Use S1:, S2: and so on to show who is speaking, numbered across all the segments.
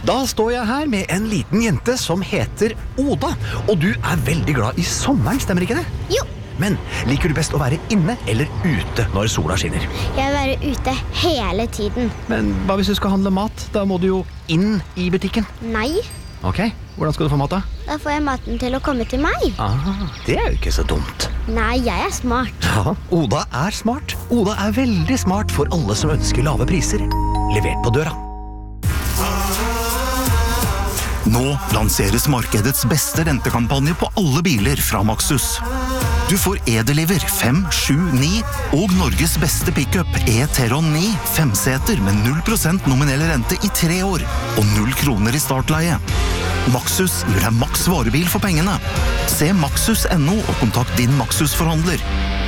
S1: Da står jeg her med en liten jente som heter Oda. Og du veldig glad I sommeren, stemmer ikke det?
S2: Jo.
S1: Men liker du best å være inne eller ute når sola skinner?
S2: Jeg vil være ute hele tiden.
S1: Men hva hvis du skal handle mat? Da må du jo inn I butikken.
S2: Nei.
S1: Ok, hvordan skal du få mat da?
S2: Da får jeg maten til å komme til meg.
S1: Det jo ikke så dumt.
S2: Nei, jeg smart.
S1: Ja, Oda smart. Oda veldig smart for alle som ønsker lave priser. Levert på døra.
S3: Nå lanseres markedets beste rentekampanje på alle biler fra Maxus. Du får E-Deliver 5, 7, 9 og Norges beste pickup E-Teron 9 5-seter med 0% nominell rente I 3 år og 0 kroner I startleie. Maxus gir deg maks varebil for pengene. Se Maxus.no og kontakt din Maxus-forhandler.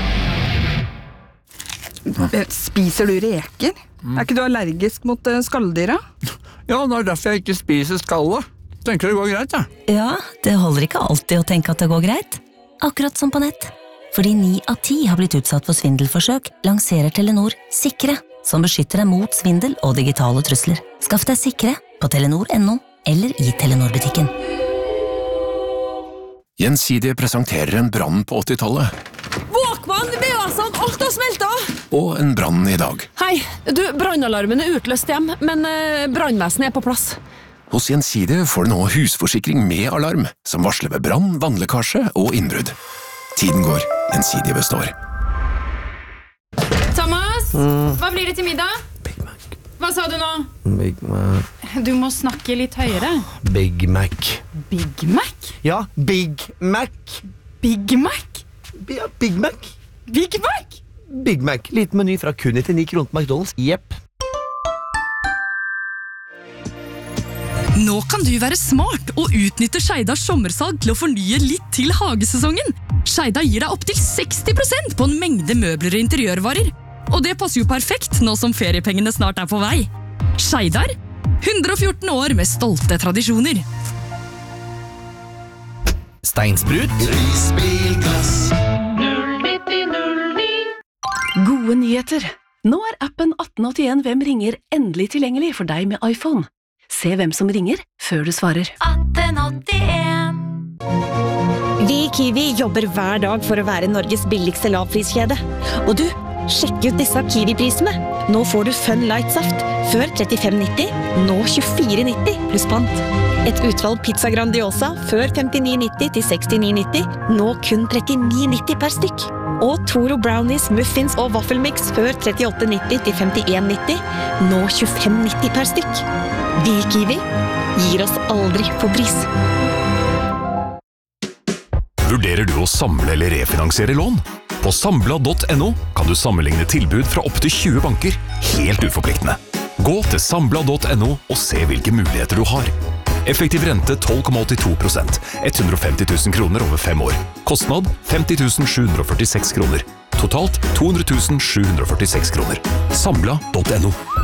S4: Spiser du reker? Ikke du allergisk mot skalldyra?
S5: Ja, det derfor jeg ikke spiser skallet. Tenker det går greit, ja.
S6: Ja, det holder ikke alltid å tenke at det går greit. Akkurat som på nett. Fordi 9 av 10 har blitt utsatt for svindelforsøk, lanserer Telenor Sikre, som beskytter deg mot svindel og digitale trusler. Skaff deg Sikre på Telenor.no eller I Telenor-butikken.
S7: Gjensidige presenterer en brann på 80-tallet.
S8: Våkmann, BH-ene, alt har smeltet!
S7: Og en brann I dag.
S8: Hei, du, brannalarmen utløst hjem, men brannvesenet på plass.
S7: Hos Gjensidige får du nå husforsikring med alarm, som varsler ved brann, vannlekkasje og innbrudd. Tiden går, Gjensidige består.
S9: Thomas, hva blir det til middag?
S1: Big Mac.
S9: Hva sa du nå?
S1: Big Mac.
S9: Du må snakke litt høyere.
S1: Big Mac.
S9: Big Mac?
S1: Ja, Big Mac.
S9: Big Mac?
S1: Ja, Big Mac.
S9: Big Mac?
S1: Big Mac. Liten meny fra kun 99 kroner på McDonald's. Jepp.
S10: Nå kan du være smart og utnytte Skeidas sommersalg til å fornye litt til hagesesongen. Skeida gir deg opp til 60% på en mengde møbler og interiørvarer. Og det passer jo perfekt nå som feriepengene snart på vei. Skeidar, 114 år med stolte tradisjoner.
S1: Steinsprut.
S11: Prisbilglass 09009.
S12: Gode nyheter. Nå appen 1881 Hvem ringer endelig tilgjengelig for deg med iPhone. Se hvem som ringer før du svarer.
S13: 1881. Vi I Kiwi jobber hver dag for å være Norges billigste lavpriskjede. Og du, sjekk ut disse Kiwi-prisene. Nå får du Fun Light Saft. Før 35,90, nå 24,90 pluss pant. Et utvalg pizza Grandiosa. Før 59,90 til 69,90, nå kun 39,90 per stykk. Og Toro Brownies, Muffins og Waffelmix før 38,90 til 51,90, nå 25,90 per stykk. Vi I Kiwi gir oss aldri på pris.
S7: Vurderer du å samle eller refinansiere lån? På Sambla.no kan du sammenligne tilbud fra opp til 20 banker, helt uforpliktende. Gå til Sambla.no og se hvilke muligheter du har. Effektiv rente 12,82%, 150 000 kroner over 5 år. Kostnad 50 746 kroner. Totalt 200 746 kroner. Sambla.no.